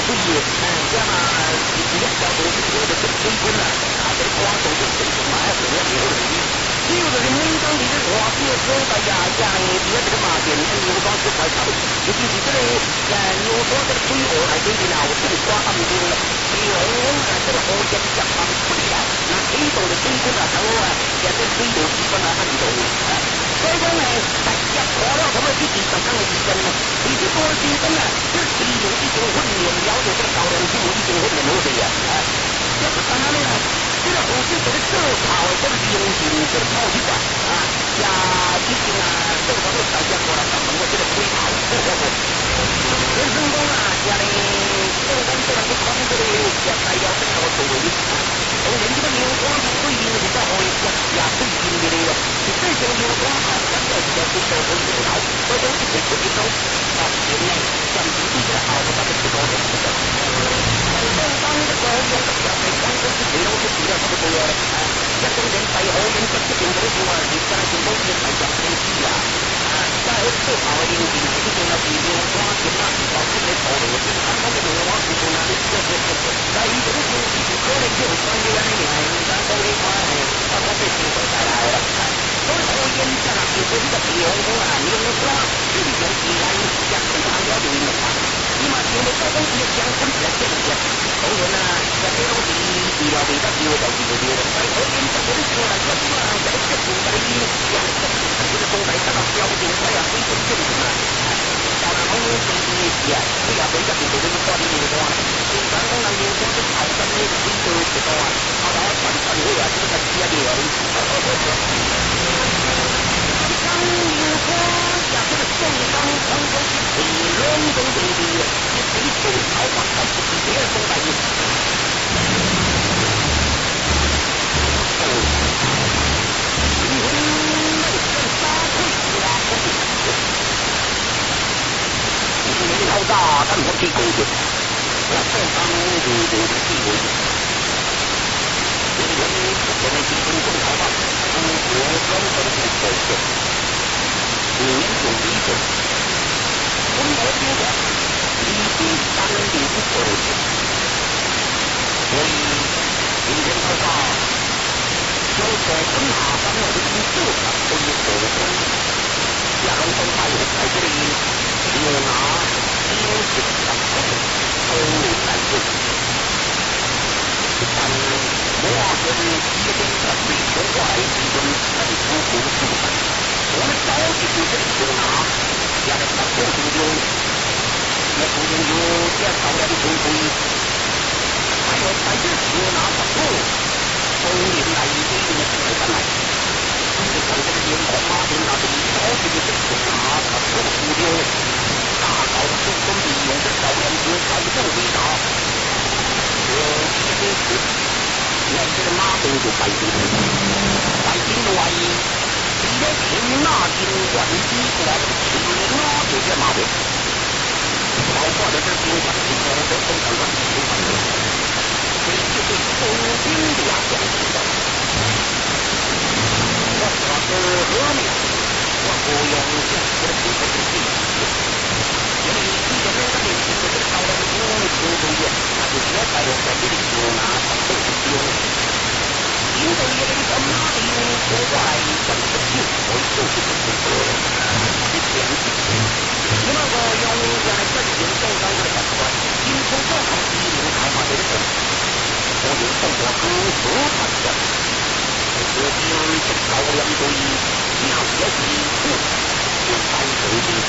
水的，这嘛是一条路是我的水军啊，这个广东就水军嘛，还是我的好人。只有就是每当你的话题的时候，大家这个麻将牛庄是快炒，尤其是这个牛庄这个水河来对面啊，我这里刮他们多了，水洪这个河间下方不厉害，那黑洞的水军啊，我现在水路基本上很多。所以讲呢，大家过了他们自己上岗的时间呢，你这多时间呢，就是利用已经混练了解这个高粱酒已经混练好的呀，要不当然呢，这个后续这个这跑这个用心这个跑起来啊，呀，已经啊，这个都大家过来上我这个水跑，人生中啊，家里这个这个不光这个也材料跟我做的，从人这个牛光水平是到后呀最近的那个，是这种牛光好像在这个水稻会有到，所以讲一直一种啊，现在像自己的好的那个石头的。当这个用的小水光都是水稻是比较差不多的，一种人背后人这边都是话，你讲是东西来讲天气啊，在最好的年纪，这种的比牛光什么，到这个头的，这个他们的牛光是从哪里？在一种是可能就专业的那个，咱说的话，他们被机会带来了。所以我演讲啊，就是这个牛光啊，牛光这里边既然讲非常了解的话，你嘛听得这东西讲很直接的，当然啦，这个东西除了为了牛到牛牛的，在我演讲的时候呢，这个在这个中在讲这个中在这个标准在啊，非常正常啊。当然，我们这些也不要被这个这个管理的话，平常可能有些是好的那个规则的话，好的传承会啊，这个企业的。当牛光下这个正当当中是很隆重的也可以做好完它自己的东西。老大，咱们去工作，我正当入的地位。我们这边基本功好吧，我刚刚是走的，你用理解，我们这边的理解当然是错的，所以今天老大就说本下咱们的做法可以做成，两种大有在这里有拿。因为是上头都来自，但我是一个在水中外一种很舒服的舒服，我们早就这里就拿，也在那过程中，也不能有点少量的冲突，还有在这就拿不住，从年来一定的来上来，你看这个年光马丁那里早就这里就拿不住的。大搞出工利用的少量资产更伟大，我今天是连这个马东就摆进来，摆进来，你的听那金管机关，听那就是马东，包括这个金管机关都看到金管机，这就是中兵的呀，讲的。我说是何面，我不用讲这个金管机。因为你这个人的这个高粱酒的酒中间，它是主要采用在这里酒拿它都是酒。因为这个什么的国外本身就会就是这个这点子。那么我用在这里中当这个习惯，因从这场一零开发这个我有通过很多判断，我们这高粱酒要也是就单纯的说。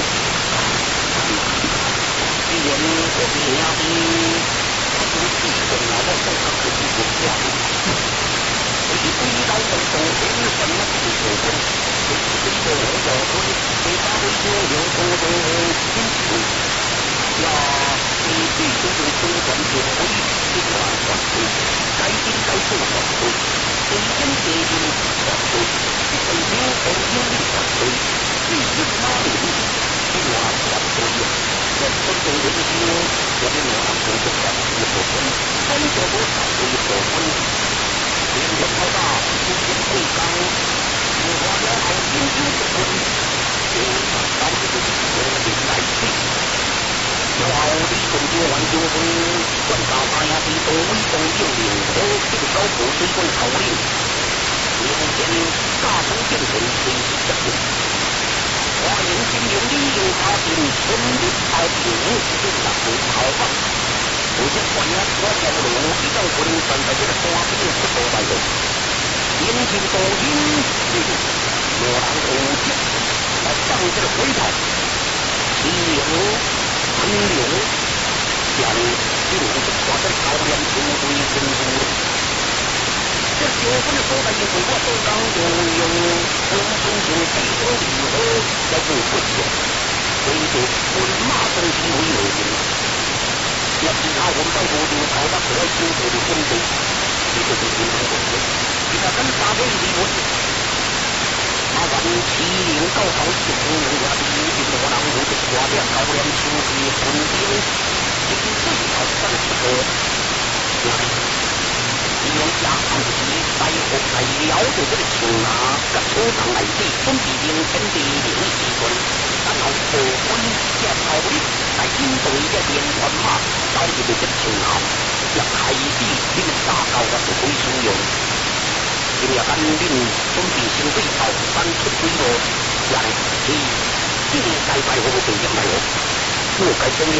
人这边那边，他从地中来到上海是不一样的。回归到这种人生的地球中，这个我要说，对他们就有多种因素。呀，你最终的生活就会不断反馈，该应该做反馈，对应对应反馈，对应对应的反馈，对应哪里不断反馈。这种人性，我们拿出这个一部分，很多都是一部分。连着老大出现最高，我了好研究这个，就导致这个人来气。 有后李顺州还州分，管大山也是东威东应领，我这个小部水军头领，民间家中精神随时接应。华人金融利用他定村里跑平，是那不跑吧？有些官员我条路，一到军站在这个山边出头来的，年轻多英俊，我人无极，来放这个回头，西流很流。像这种是挂在高粱球队身上的，这纠纷的所在因为我手上用红春球背后以后来做不行，所以说滚马东西为有名。要其他我们当初就跑到可修补的工作，这就是银行工作，其他跟大会离婚。麻烦麒麟高考是红人家的一定我能有的挂在高粱球队身边。这是最好的出口。利用下暗时在河在了解这个青拿，甲土场内底准备明天的零时阵，然后部分接头力来引动一个连环马，到这个青拿，要开始你们大高的不会使用。今日咱恁准备先对后山出水路，然后是正该拜我们对点来哦，我该整理。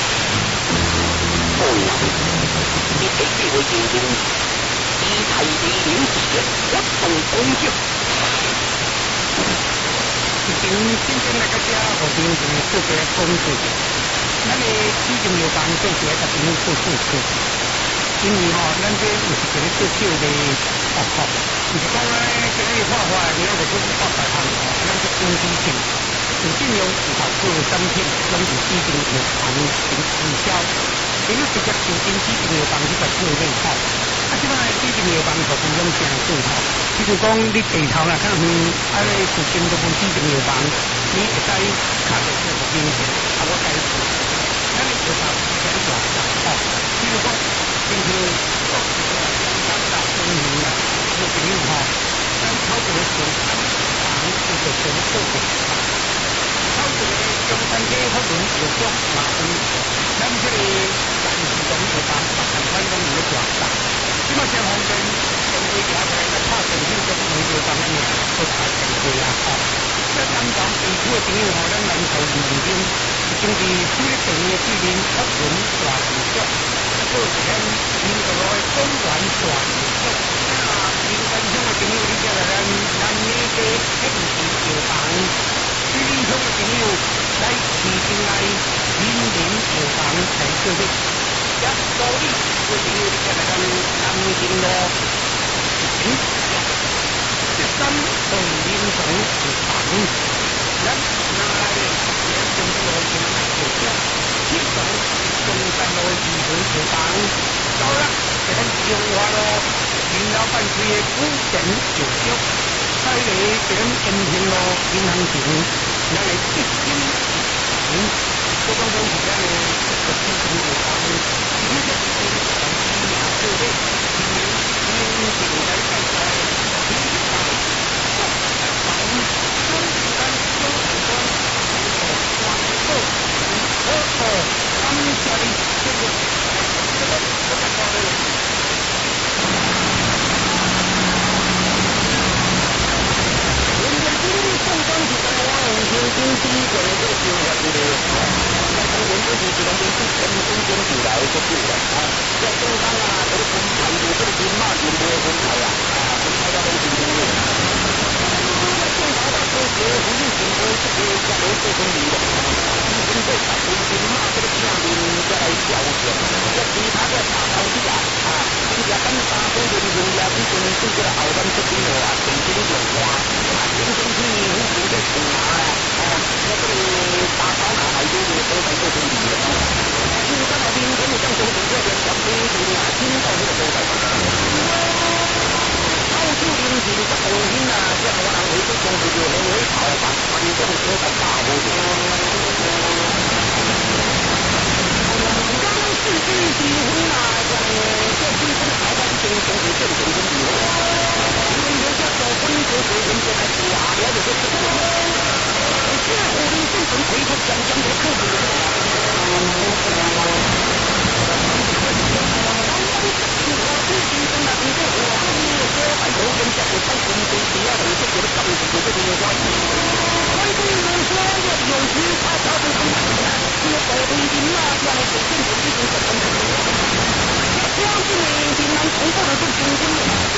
后来，你给这位精英，以太地领时活动攻击。今天那个家和平是做个工作，咱的基金有帮做些个平做做事，因为咱这有一个做少的学校，就是讲这个画画，你要是做画大项咱是公司性，有金融是投资产品，拢是基金有帮营销。你要直接收金基金有帮去做做内套，即摆基金有帮做分种啥做套？比如讲你地头啦，看远附近都无基金有帮，你会使卡着这个金钱，我解释。咱你有啥钱赚啦？比如讲，今天两大公园啦，有朋友咱炒一个小摊房，就是全部做的。炒一个中餐街可能有种麻烦。咱这里暂时讲有帮10万块拢有赚大，即马正方便，从回家来个拍电视就不能有帮呢，都拍电视啦吼。咱南港地区的朋友咱南投民间是经济水电的居民福文大民族，做一个民族的中原大民族。民间乡的朋友，你叫咱南美街肯定有帮。居民乡的朋友来市境内民有帮来做的，也道理为朋友你叫咱南京路是真13对民众有帮，咱那里也中路有有少，其中中山路2号有帮，到了这个中华路林老板区的古城有少。在咧这种延平路银行前，咱的1金这种东西咱的这个基金有帮，其实就是从名做的，民政来介绍，民政帮，中山帮，中山小海关，广州，河口，安家的这个搞的。经济这个这个生活之类，那从原本是这种东西从中间出来就对了啊。在中山啊，这个分派有这个兵马就没有分派啊，分派到东西里面。那正常来说，这个福利政府这个家都做分离的，基本在把这个兵马这个下面再来调整，那其他的大道理啊，人家跟大公人人家之前对这个后山这边的啊，曾经有话，曾经去湖北的出马啊。我这里大刀拿来就都在做生意的，因为刚好今天你像中国这边全部是啊，听到这个都在做。到处临时的红星啊，这我人回去中国就很会跑吧，反正都在大湖的。刚是第几回啊？这今天的台湾经中国正经跟以后，因为人家走分国国人家来打了有个这个湖林政权回复讲讲的客户。 相信你，今晚通过的是平均的。